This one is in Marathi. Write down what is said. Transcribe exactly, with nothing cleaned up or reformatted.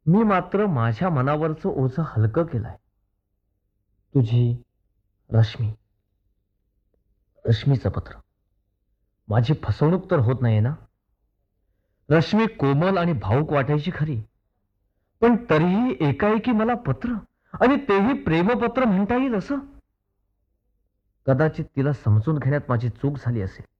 मी मात्र माझ्या मनावरचं ओझं हलकं केलंय. तुझी रश्मी रश्मीचं पत्र. माझी फसवणूक तर होत नाहीये ना? रश्मी कोमल आणि भाऊक वाटायची खरी, पण तरीही एकाएकी मला पत्र, आणि तेही प्रेमपत्र म्हणता येईल असं. कदाचित तिला समजून घेण्यात माझी चूक झाली असेल.